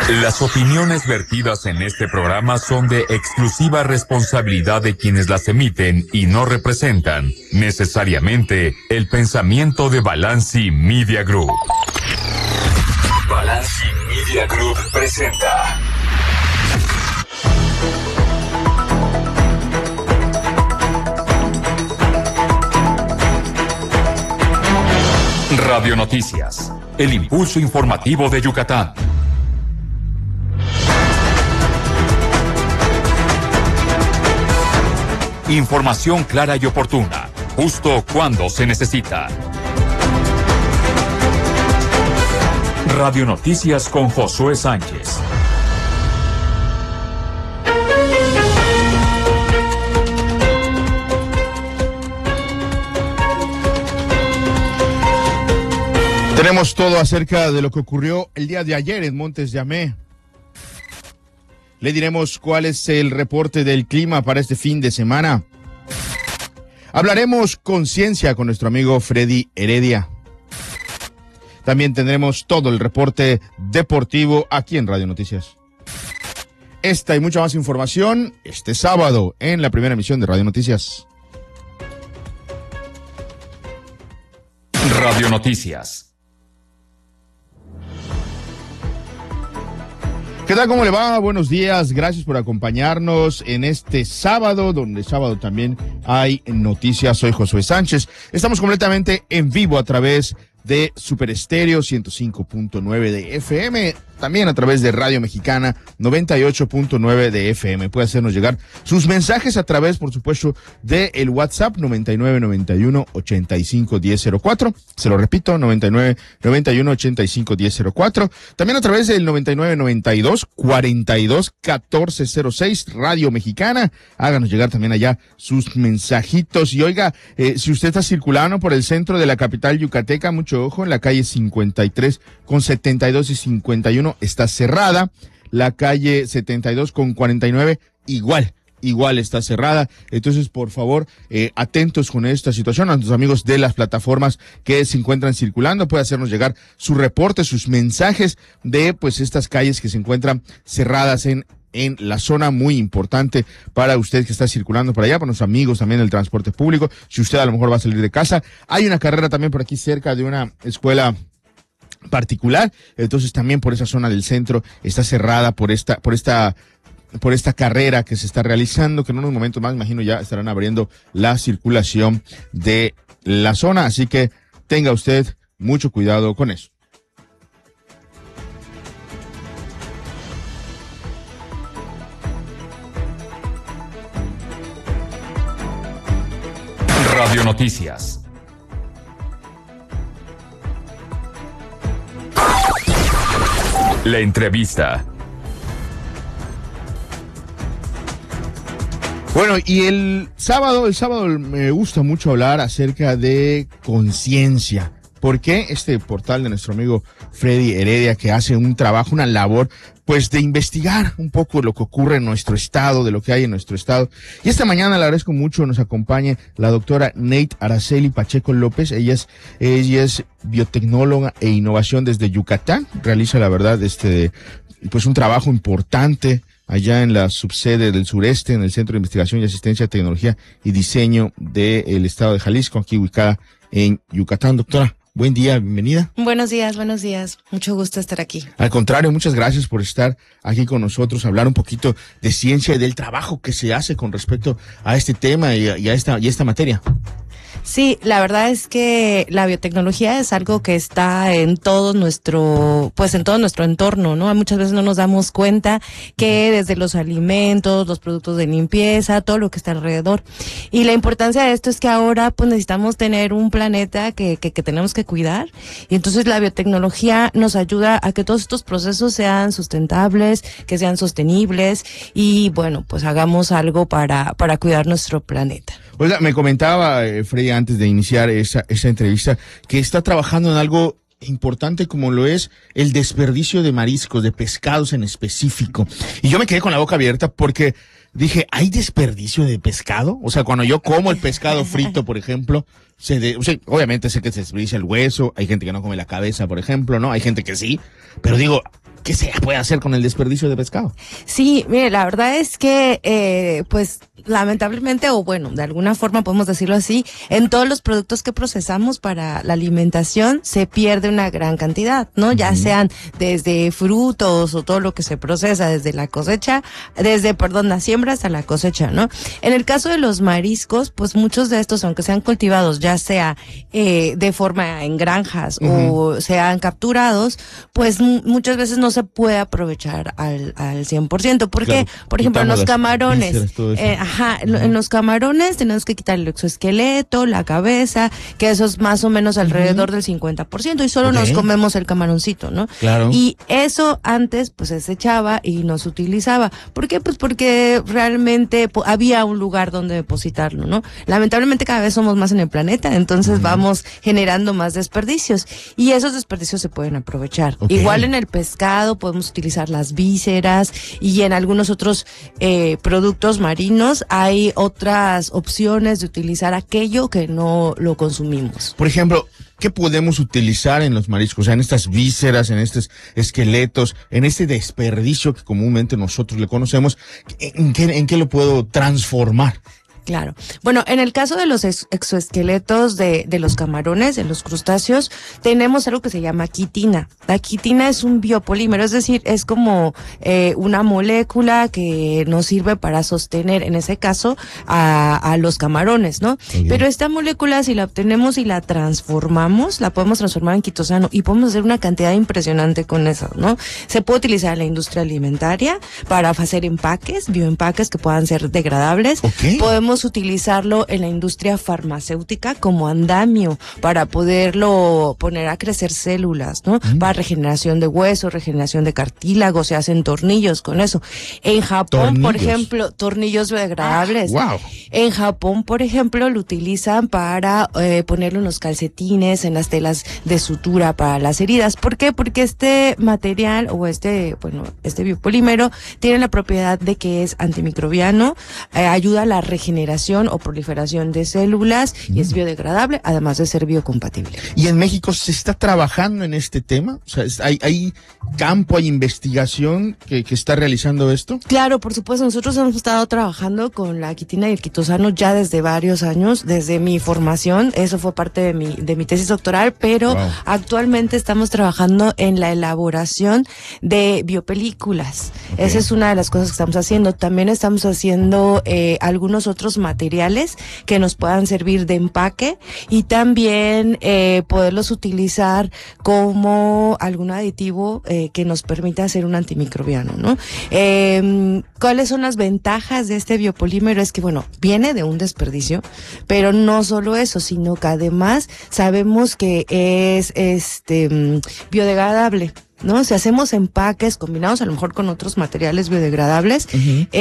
Las opiniones vertidas en este programa son de exclusiva responsabilidad de quienes las emiten y no representan necesariamente el pensamiento de Balanci Media Group. Balanci Media Group presenta Radio Noticias, el impulso informativo de Yucatán. Información clara y oportuna, justo cuando se necesita. Radio Noticias con Josué Sánchez. Tenemos todo acerca de lo que ocurrió el día de ayer en Montes de Amé. Le diremos cuál es el reporte del clima para este fin de semana. Hablaremos con ciencia con nuestro amigo Freddy Heredia. También tendremos todo el reporte deportivo aquí en Radio Noticias. Esta y mucha más información este sábado en la primera emisión de Radio Noticias. Radio Noticias. ¿Qué tal? ¿Cómo le va? Buenos días. Gracias por acompañarnos en este sábado, donde sábado también hay noticias. Soy Josué Sánchez. Estamos completamente en vivo a través de Super Estéreo 105.9 de FM, también a través de Radio Mexicana 98.9 de FM. Puede hacernos llegar sus mensajes a través, por supuesto, de el WhatsApp 9991-851004. Se lo repito, 9991-851004. También a través del 9992-421406, Radio Mexicana. Háganos llegar también allá sus mensajitos. Y oiga, si usted está circulando por el centro de la capital yucateca, mucho ojo, en la calle 53 con 72 y 51 está cerrada. La calle 72 con 49 igual está cerrada. Entonces, por favor, atentos con esta situación. A nuestros amigos de las plataformas que se encuentran circulando, puede hacernos llegar su reporte, sus mensajes de pues estas calles que se encuentran cerradas en la zona, muy importante para usted que está circulando por allá, para nuestros amigos también del transporte público. Si usted a lo mejor va a salir de casa, hay una carrera también por aquí cerca de una escuela particular, entonces también por esa zona del centro está cerrada por esta carrera que se está realizando, que en unos momentos más, imagino, ya estarán abriendo la circulación de la zona, así que tenga usted mucho cuidado con eso. Radio Noticias. La entrevista. Bueno, y el sábado me gusta mucho hablar acerca de conciencia. ¿Por qué? Este portal de nuestro amigo Freddy Heredia, que hace un trabajo, una labor, pues de investigar un poco lo que ocurre en nuestro estado, de lo que hay en nuestro estado. Y esta mañana le agradezco mucho, nos acompaña la doctora Nate Araceli Pacheco López. Ella es biotecnóloga e innovación desde Yucatán. Realiza, la verdad, pues un trabajo importante allá en la subsede del sureste, en el Centro de Investigación y Asistencia a Tecnología y Diseño del estado de Jalisco, aquí ubicada en Yucatán. Doctora, buen día, bienvenida. Buenos días. Mucho gusto estar aquí. Al contrario, muchas gracias por estar aquí con nosotros, hablar un poquito de ciencia y del trabajo que se hace con respecto a este tema y a esta materia. Sí, la verdad es que la biotecnología es algo que está en todo nuestro entorno, ¿no? Muchas veces no nos damos cuenta que desde los alimentos, los productos de limpieza, todo lo que está alrededor. Y la importancia de esto es que ahora pues necesitamos tener un planeta que tenemos que cuidar. Y entonces la biotecnología nos ayuda a que todos estos procesos sean sustentables, que sean sostenibles y bueno, pues hagamos algo para cuidar nuestro planeta. Oiga, me comentaba Freddy antes de iniciar esa entrevista que está trabajando en algo importante como lo es el desperdicio de mariscos, de pescados en específico. Y yo me quedé con la boca abierta porque dije, ¿hay desperdicio de pescado? O sea, cuando yo como el pescado frito, por ejemplo, obviamente sé que se desperdicia el hueso, hay gente que no come la cabeza, por ejemplo, ¿no? Hay gente que sí, pero digo, ¿qué se puede hacer con el desperdicio de pescado? Sí, mire, la verdad es que, pues, lamentablemente, o bueno, de alguna forma podemos decirlo así, en todos los productos que procesamos para la alimentación se pierde una gran cantidad, ¿no? Ya sean desde frutos o todo lo que se procesa desde la cosecha, la siembra hasta la cosecha, ¿no? En el caso de los mariscos, pues muchos de estos, aunque sean cultivados, ya sea de forma en granjas o sean capturados, pues muchas veces no se puede aprovechar al 100%. ¿Por qué? Por ejemplo, en los camarones, en los camarones tenemos que quitar el exoesqueleto, la cabeza, que eso es más o menos alrededor del 50%, y solo nos comemos el camaroncito, ¿no? Claro. Y eso antes pues se echaba y no se utilizaba. ¿Por qué? Pues porque realmente había un lugar donde depositarlo, ¿no? Lamentablemente cada vez somos más en el planeta, entonces vamos generando más desperdicios, y esos desperdicios se pueden aprovechar. Igual en el pescado podemos utilizar las vísceras, y en algunos otros productos marinos hay otras opciones de utilizar aquello que no lo consumimos. Por ejemplo, ¿qué podemos utilizar en los mariscos? O sea, en estas vísceras, en estos esqueletos, en este desperdicio que comúnmente nosotros le conocemos, ¿en qué lo puedo transformar? Claro. Bueno, en el caso de los exoesqueletos de los camarones, de los crustáceos, tenemos algo que se llama quitina. La quitina es un biopolímero, es decir, es como una molécula que nos sirve para sostener, en ese caso, a los camarones, ¿no? Pero esta molécula, si la obtenemos y la transformamos, la podemos transformar en quitosano, y podemos hacer una cantidad impresionante con eso, ¿no? Se puede utilizar en la industria alimentaria para hacer empaques, bioempaques que puedan ser degradables. Podemos utilizarlo en la industria farmacéutica como andamio para poderlo poner a crecer células, ¿no? Para regeneración de huesos, regeneración de cartílago, se hacen tornillos con eso. En Japón, por ejemplo, tornillos biodegradables. Wow. En Japón, por ejemplo, lo utilizan para ponerlo en los calcetines, en las telas de sutura para las heridas. ¿Por qué? Porque este material o este biopolímero tiene la propiedad de que es antimicrobiano, ayuda a la regeneración o proliferación de células y es biodegradable, además de ser biocompatible. ¿Y en México se está trabajando en este tema? O sea, ¿hay campo, hay investigación que está realizando esto? Claro, por supuesto. Nosotros hemos estado trabajando con la quitina y el quitosano ya desde varios años, desde mi formación. Eso fue parte de mi tesis doctoral, pero actualmente estamos trabajando en la elaboración de biopelículas. Esa es una de las cosas que estamos haciendo. También estamos haciendo algunos otros materiales que nos puedan servir de empaque, y también poderlos utilizar como algún aditivo que nos permita hacer un antimicrobiano, ¿no? ¿Cuáles son las ventajas de este biopolímero? Es que, bueno, viene de un desperdicio, pero no solo eso, sino que además sabemos que es biodegradable, ¿no? Si hacemos empaques combinados a lo mejor con otros materiales biodegradables,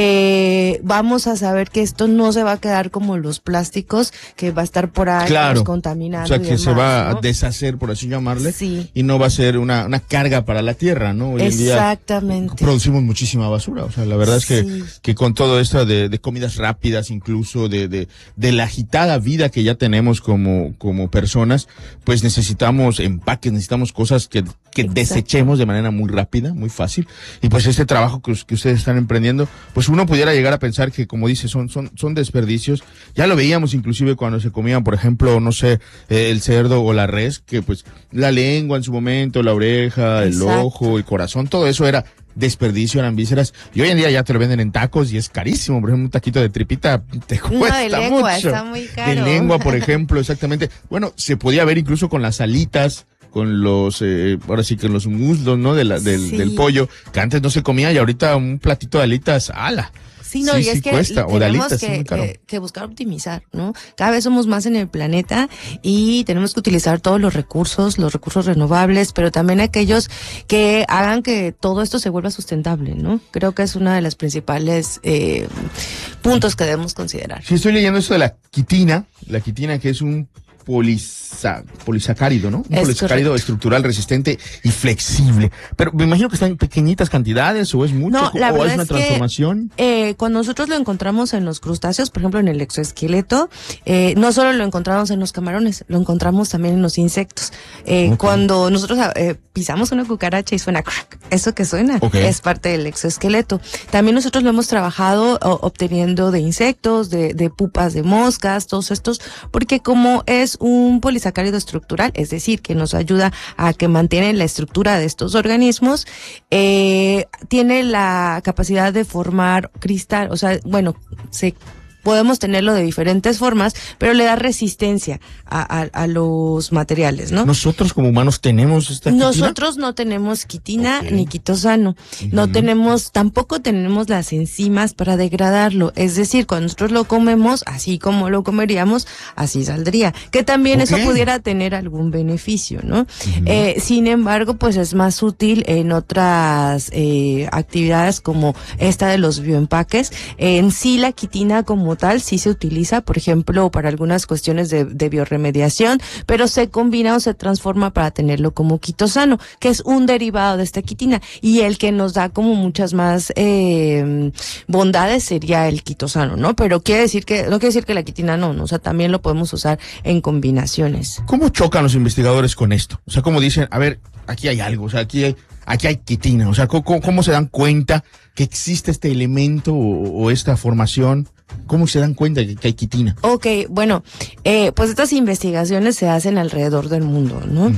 vamos a saber que esto no se va a quedar como los plásticos, que va a estar por ahí contaminando. O sea, que se va a deshacer, por así llamarle, y no va a ser una carga para la tierra, ¿no? Hoy en día producimos muchísima basura. O sea, la verdad es que con todo esto de comidas rápidas, incluso de la agitada vida que ya tenemos como personas, pues necesitamos empaques, necesitamos cosas que desechemos de manera muy rápida, muy fácil. Y pues este trabajo que ustedes están emprendiendo, pues uno pudiera llegar a pensar que, como dice, son desperdicios. Ya lo veíamos inclusive cuando se comían, por ejemplo, no sé, el cerdo o la res, que pues la lengua en su momento, la oreja, el ojo, el corazón, todo eso era desperdicio, eran vísceras, y hoy en día ya te lo venden en tacos y es carísimo. Por ejemplo, un taquito de tripita te cuesta de lengua, mucho. está muy caro. De lengua, por ejemplo, exactamente. Bueno, se podía ver incluso con las alitas, con los, ahora sí que los muslos, ¿no? Del pollo, que antes no se comía, y ahorita un platito de alitas, ¡ala! Sí, no, y es que cuesta, tenemos que buscar optimizar, ¿no? Cada vez somos más en el planeta y tenemos que utilizar todos los recursos renovables, pero también aquellos que hagan que todo esto se vuelva sustentable, ¿no? Creo que es una de las principales puntos que debemos considerar. Sí, estoy leyendo esto de la quitina que es un polisacárido, ¿no? Un Es polisacárido correcto. estructural resistente y flexible. Pero me imagino que está en pequeñitas cantidades, o es mucho, No, la o verdad es una es que, transformación. Cuando nosotros lo encontramos en los crustáceos, por ejemplo en el exoesqueleto, no solo lo encontramos en los camarones, lo encontramos también en los insectos. Cuando nosotros pisamos una cucaracha y suena crack, eso que suena es parte del exoesqueleto. También nosotros lo hemos trabajado obteniendo de insectos, de pupas de moscas, todos estos, porque como es un polisacárido estructural, es decir, que nos ayuda a que mantiene la estructura de estos organismos, tiene la capacidad de formar cristal, o sea, bueno, podemos tenerlo de diferentes formas, pero le da resistencia a los materiales, ¿no? Nosotros como humanos tenemos esta quitina. Nosotros no tenemos quitina ni quitosano. No tenemos, tampoco tenemos las enzimas para degradarlo. Es decir, cuando nosotros lo comemos, así como lo comeríamos, así saldría. Que también eso pudiera tener algún beneficio, ¿no? Sin embargo, pues es más útil en otras actividades como esta de los bioempaques. En sí, la quitina como tal sí se utiliza, por ejemplo, para algunas cuestiones de biorremediación, pero se combina o se transforma para tenerlo como quitosano, que es un derivado de esta quitina, y el que nos da como muchas más bondades sería el quitosano, ¿no? Pero no quiere decir que la quitina no, o sea, también lo podemos usar en combinaciones. ¿Cómo chocan los investigadores con esto? O sea, ¿cómo dicen, a ver, aquí hay algo, o sea, aquí hay quitina? O sea, ¿cómo se dan cuenta que existe este elemento o esta formación? ¿Cómo se dan cuenta que hay quitina? Ok, bueno, pues estas investigaciones se hacen alrededor del mundo, ¿no?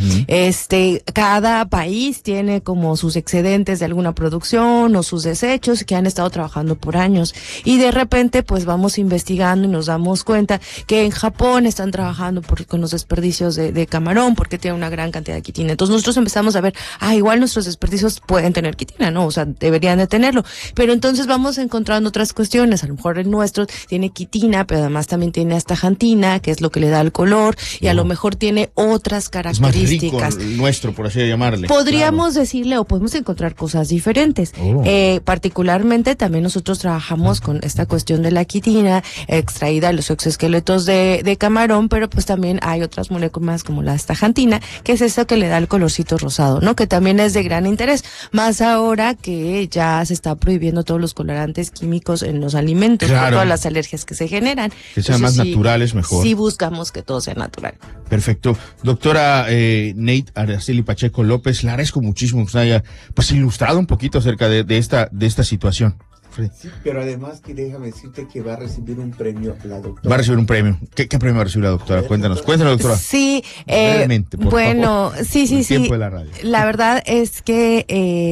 Cada país tiene como sus excedentes de alguna producción o sus desechos que han estado trabajando por años, y de repente pues vamos investigando y nos damos cuenta que en Japón están trabajando con los desperdicios de camarón porque tiene una gran cantidad de quitina. Entonces nosotros empezamos a ver, igual nuestros desperdicios pueden tener quitina, ¿no? O sea, deberían de tenerlo. Pero entonces vamos encontrando otras cuestiones, a lo mejor el nuestro tiene quitina, pero además también tiene astaxantina, que es lo que le da el color, y a lo mejor tiene otras características. Es más rico el nuestro, por así llamarle. Podríamos decirle, o podemos encontrar cosas diferentes. Particularmente también nosotros trabajamos con esta cuestión de la quitina extraída de los exoesqueletos de camarón, pero pues también hay otras moléculas como la astaxantina, que es eso que le da el colorcito rosado, ¿no? Que también es de gran interés, más ahora que ya se está prohibiendo todos los colorantes químicos en los alimentos, por todas las alergias que se generan. Que sean más naturales, mejor. Sí buscamos que todo sea natural. Perfecto. Doctora Nate Araceli Pacheco López, le agradezco muchísimo que nos haya pues ilustrado un poquito acerca de esta situación. Sí, pero además que déjame decirte que va a recibir un premio la doctora. Va a recibir un premio. ¿Qué premio va a recibir la doctora? Cuéntanos, doctora. Sí, brevemente, por favor. Sí. Tiempo de la radio. La verdad es que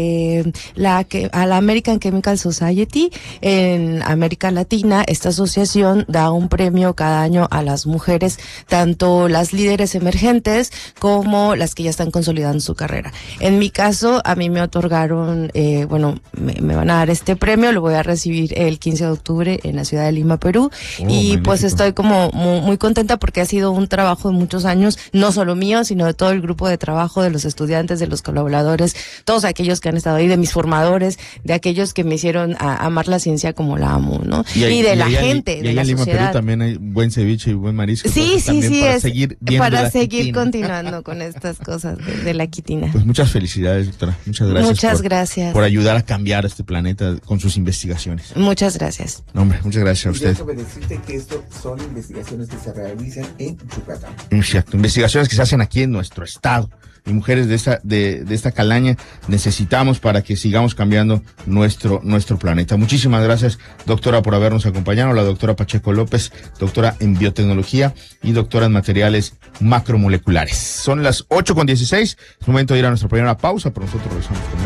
a la American Chemical Society en América Latina, esta asociación da un premio cada año a las mujeres, tanto las líderes emergentes como las que ya están consolidando su carrera. En mi caso, a mí me otorgaron, me van a dar este premio, lo voy a recibir el 15 de octubre en la ciudad de Lima, Perú, y pues estoy como muy contenta porque ha sido un trabajo de muchos años, no solo mío, sino de todo el grupo de trabajo, de los estudiantes, de los colaboradores, todos aquellos que han estado ahí, de mis formadores, de aquellos que me hicieron amar la ciencia como la amo, ¿no? Y de la gente, de la en Lima, sociedad. Perú también hay buen ceviche y buen marisco. Sí, para seguir quitina. continuando con estas cosas de la quitina. Pues muchas felicidades, doctora. Muchas gracias. Muchas gracias. Por ayudar a cambiar este planeta con sus investigaciones. Muchas gracias. No, hombre, muchas gracias a usted. Déjame decirte que esto son investigaciones que se realizan en Yucatán. Exacto, investigaciones que se hacen aquí en nuestro estado. Y mujeres de esta calaña necesitamos para que sigamos cambiando nuestro planeta. Muchísimas gracias, doctora, por habernos acompañado. La doctora Pacheco López, doctora en biotecnología y doctora en materiales macromoleculares. Son las 8:16. Es momento de ir a nuestra primera pausa, pero nosotros regresamos con más.